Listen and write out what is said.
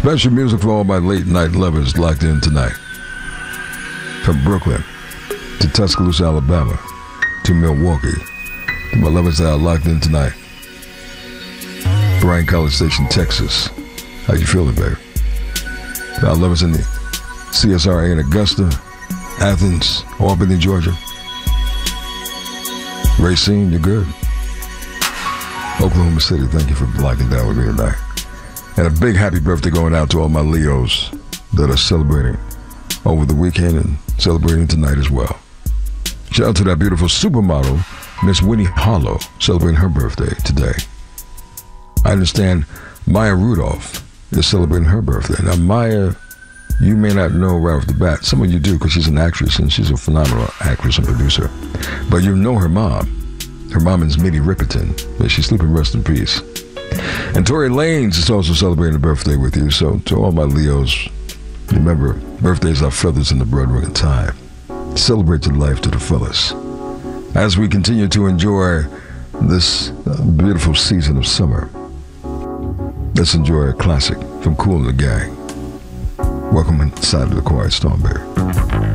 Special music for all my late night lovers locked in tonight. From Brooklyn to Tuscaloosa, Alabama to Milwaukee. To my lovers that are locked in tonight. Bryan College Station, Texas. How you feeling, baby? To our lovers in the CSRA in Augusta, Athens, Albany, Georgia. Racine, you're good. Oklahoma City, thank you for locking down with me tonight. And a big happy birthday going out to all my Leos that are celebrating over the weekend and celebrating tonight as well. Shout out to that beautiful supermodel, Miss Winnie Harlow, celebrating her birthday today. I understand Maya Rudolph is celebrating her birthday. Now, Maya, you may not know right off the bat. Some of you do because she's an actress and she's a phenomenal actress and producer. But you know her mom. Her mom is Minnie Riperton. May she sleep and rest in peace. And Tory Lanez is also celebrating a birthday with you. So to all my Leos, remember, birthdays are feathers in the broad ring of time. Celebrate your life to the fullest. As we continue to enjoy this beautiful season of summer, let's enjoy a classic from Kool and the Gang. Welcome inside of the Quiet Storm, baby.